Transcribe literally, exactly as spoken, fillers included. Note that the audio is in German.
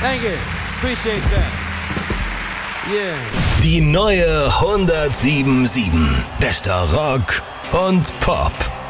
Thank you. Appreciate that. Yeah. Die neue hundertsieben Komma sieben. Bester Rock und Pop.